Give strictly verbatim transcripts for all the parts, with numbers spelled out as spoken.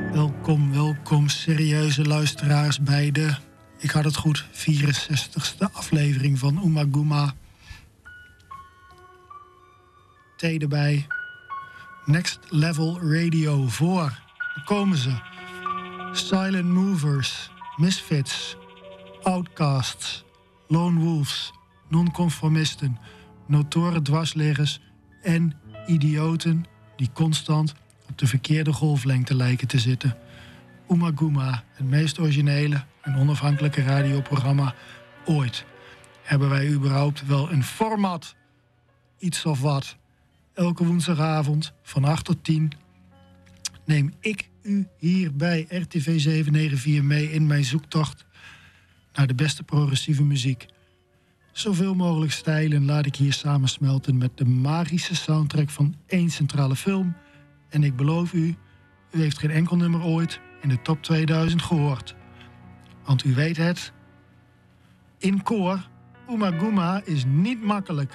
Welkom, welkom serieuze luisteraars bij de, ik had het goed, vierenzestigste aflevering van Ummagumma. Thee erbij. Next Level Radio voor. Daar komen ze. Silent Movers, Misfits, Outcasts, Lone Wolves, Nonconformisten, notoren dwarsliggers en idioten die constant op de verkeerde golflengte lijken te zitten. Ummagumma, het meest originele en onafhankelijke radioprogramma ooit. Hebben wij überhaupt wel een format? Iets of wat. Elke woensdagavond van acht tot tien neem ik u hier bij R T V zevenhonderdvier mee in mijn zoektocht naar de beste progressieve muziek. Zoveel mogelijk stijlen laat ik hier samensmelten met de magische soundtrack van één centrale film. En ik beloof u, u heeft geen enkel nummer ooit in de top tweeduizend gehoord. Want u weet het, in koor, Ummagumma is niet makkelijk.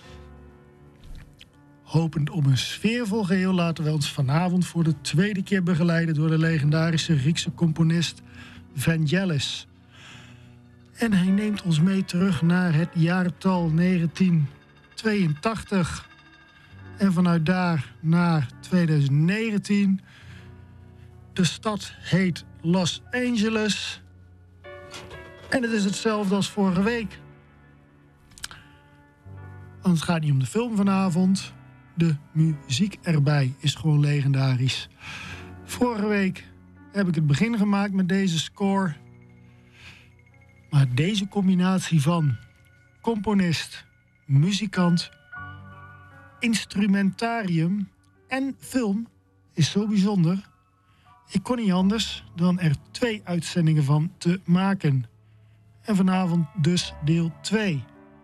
Hopend op een sfeervol geheel laten we ons vanavond voor de tweede keer begeleiden door de legendarische Griekse componist Vangelis. En hij neemt ons mee terug naar het jaartal negentien tweeëntachtig. En vanuit daar naar tweeduizend negentien. De stad heet Los Angeles. En het is hetzelfde als vorige week. Want het gaat niet om de film vanavond. De muziek erbij is gewoon legendarisch. Vorige week heb ik het begin gemaakt met deze score. Maar deze combinatie van componist, muzikant, instrumentarium en film is zo bijzonder. Ik kon niet anders dan er twee uitzendingen van te maken. En vanavond dus deel twee.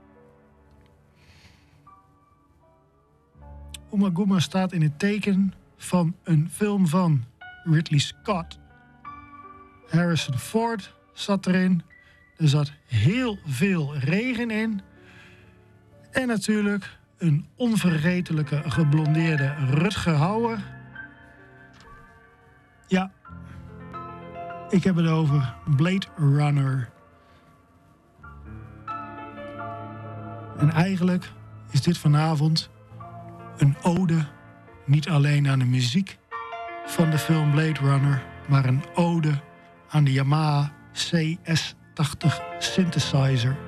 Ummagumma staat in het teken van een film van Ridley Scott. Harrison Ford zat erin. Er zat heel veel regen in. En natuurlijk een onvergetelijke geblondeerde Rutger Hauer. Ja, ik heb het over Blade Runner. En eigenlijk is dit vanavond een ode niet alleen aan de muziek van de film Blade Runner, maar een ode aan de Yamaha C S tachtig synthesizer.